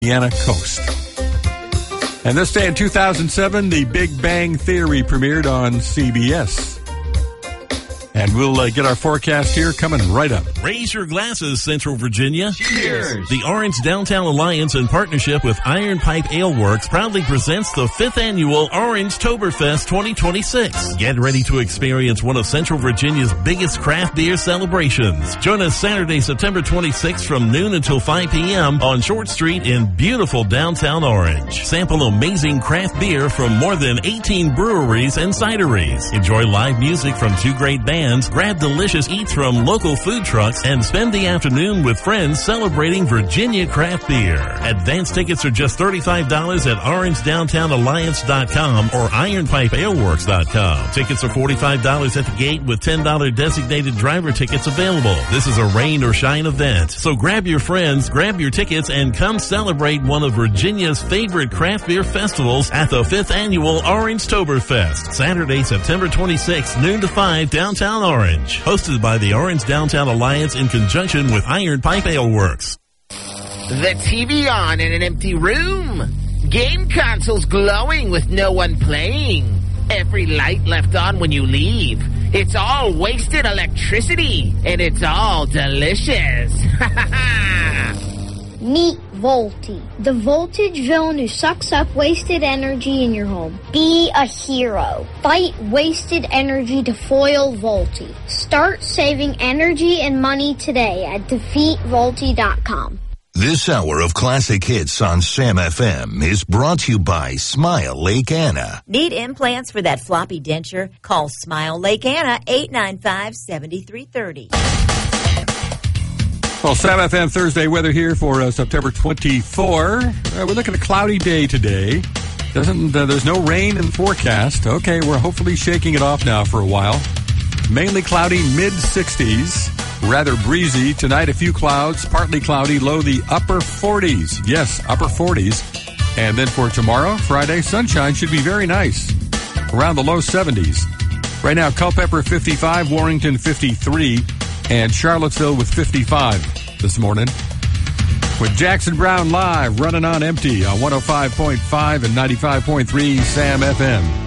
Louisiana coast. And this day in 2007, The Big Bang Theory premiered on CBS. And we'll get our forecast here coming right up. Raise your glasses, Central Virginia. Cheers! The Orange Downtown Alliance, in partnership with Iron Pipe Ale Works, proudly presents the 5th annual Orange Toberfest 2026. Get ready to experience one of Central Virginia's biggest craft beer celebrations. Join us Saturday, September 26th from noon until 5 p.m. on Short Street in beautiful downtown Orange. Sample amazing craft beer from more than 18 breweries and cideries. Enjoy live music from 2 great bands. Grab delicious eats from local food trucks and spend the afternoon with friends celebrating Virginia craft beer. Advance tickets are just $35 at OrangeDowntownAlliance.com or IronPipeAleWorks.com. Tickets are $45 at the gate with $10 designated driver tickets available. This is a rain or shine event, so grab your friends, grab your tickets, and come celebrate one of Virginia's favorite craft beer festivals at the 5th annual Orange Toberfest, Saturday, September 26th, noon to 5, downtown Orange. Hosted by the Orange Downtown Alliance in conjunction with Iron Pipe Ale Works. The TV on in an empty room. Game consoles glowing with no one playing. Every light left on when you leave. It's all wasted electricity, and it's all delicious. Meet Volti, the voltage villain who sucks up wasted energy in your home. Be a hero. Fight wasted energy to foil Volti. Start saving energy and money today at defeatvolti.com. This hour of classic hits on Sam FM is brought to you by Smile Lake Anna. Need implants for that floppy denture? Call Smile Lake Anna, 895-7330. Well, Sam FM Thursday weather here for September 24. We're looking at a cloudy day today. There's no rain in the forecast. Okay, we're hopefully shaking it off now for a while. Mainly cloudy, mid-60s. Rather breezy. Tonight, a few clouds, partly cloudy, low the upper 40s. Yes, upper 40s. And then for tomorrow, Friday, sunshine should be very nice. Around the low 70s. Right now, Culpeper 55, Warrington 53, and Charlottesville with 55 this morning. With Jackson Brown live, running on empty on 105.5 and 95.3 Sam FM.